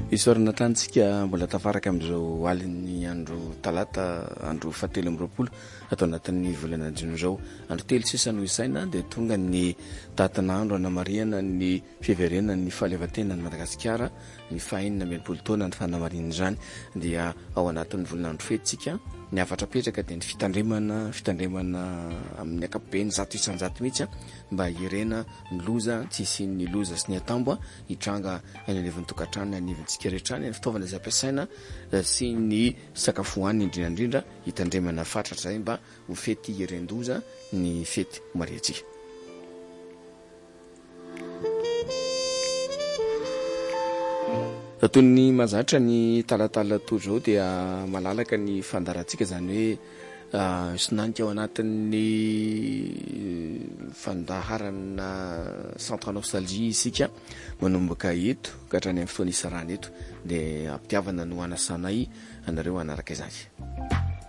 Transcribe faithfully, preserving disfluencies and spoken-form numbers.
Isorana tantsika mbola tafaraka amin'izao alin'ny andro talata andro fahatelo amby roapolo atao anatin'ny volana jona izao. Andro telo sisa no isaina dia tonga ny datin'andro hanamariana ny fiverenana ny fahaleovan-tena ny Madagasikara, ny fahaenina amby enimpolo taona ny fanamarinana izany. Dia ao anatin'ny volinandro fetintsika ny afatra petraka dia ny fitandremana fitandremana amin'ny ankapobeny zato isanjato mihitsy mba hirena ny loza tsy isian'ny loza sy ny atambo hitranga any anivon'ny tokantrano anivontsika rehetrany ny fitaovana izay ampiasaina sy ny sakafo hohaniny indrindrandrindra hitandremana fatratra zay mba ho fety hiren-doza ny fety mariatsika. Toy ny mazatra ny talatala toy zao dia malalaka ny fandarantsika zany hoe uh, sinanika ao anatin'ny fandaharana centre nostalgie isika manomboka eto ka hatrany amin'ny fotoana isarana eto dia ampitiavana no anasanay anareo anaraka izany.